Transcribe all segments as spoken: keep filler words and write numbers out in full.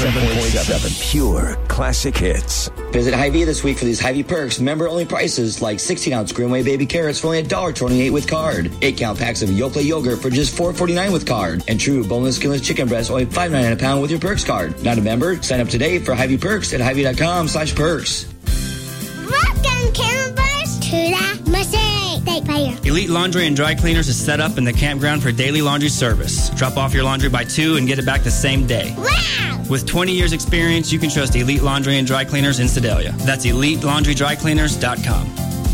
seven point seven. Pure classic hits. Visit Hy-Vee this week for these Hy-Vee perks. Member-only prices like sixteen ounce Greenway baby carrots for only one dollar and twenty-eight cents with card. eight count packs of Yoplait yogurt for just four dollars and forty-nine cents with card. And True boneless skinless chicken breast only five dollars and ninety-nine cents a pound with your perks card. Not a member? Sign up today for Hy-Vee perks at Hy-Vee.com slash perks. Welcome, campers, to the Mustang State Fair. Elite Laundry and Dry Cleaners is set up in the campground for daily laundry service. Drop off your laundry by two and get it back the same day. Wow! With twenty years experience, you can trust Elite Laundry and Dry Cleaners in Sedalia. That's elite laundry dry cleaners dot com.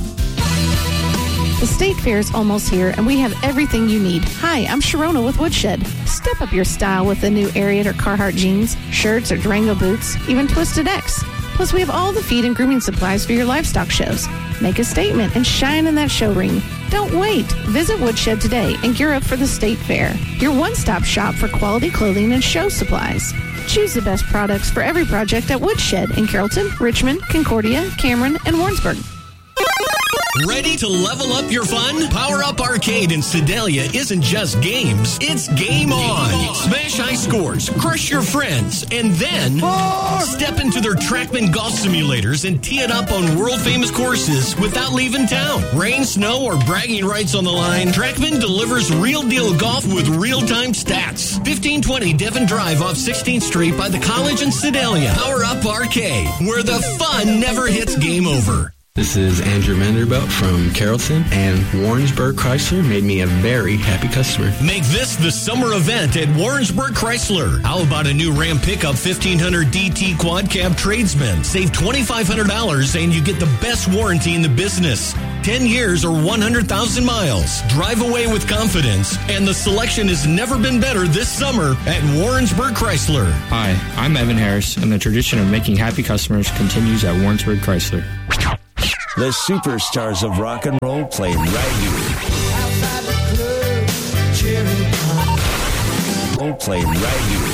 The State Fair is almost here, and we have everything you need. Hi, I'm Sharona with Woodshed. Step up your style with the new Ariat or Carhartt jeans, shirts or Durango boots, even Twisted X. Plus, we have all the feed and grooming supplies for your livestock shows. Make a statement and shine in that show ring. Don't wait. Visit Woodshed today and gear up for the State Fair, your one-stop shop for quality clothing and show supplies. Choose the best products for every project at Woodshed in Carrollton, Richmond, Concordia, Cameron, and Warrensburg. Ready to level up your fun? Power Up Arcade in Sedalia isn't just games, it's game on. Smash high scores, crush your friends, and then More. Step into their Trackman golf simulators and tee it up on world-famous courses without leaving town. Rain, snow, or bragging rights on the line, Trackman delivers real-deal golf with real-time stats. fifteen twenty Devon Drive off sixteenth Street by the College in Sedalia. Power Up Arcade, where the fun never hits game over. This is Andrew Vanderbilt from Carrollton, and Warrensburg Chrysler made me a very happy customer. Make this the summer event at Warrensburg Chrysler. How about a new Ram pickup fifteen hundred D T Quad Cab Tradesman? Save twenty-five hundred dollars and you get the best warranty in the business. ten years or one hundred thousand miles. Drive away with confidence, and the selection has never been better this summer at Warrensburg Chrysler. Hi, I'm Evan Harris, and the tradition of making happy customers continues at Warrensburg Chrysler. The superstars of rock and roll play right here. Outside the club, cheering. Play right here.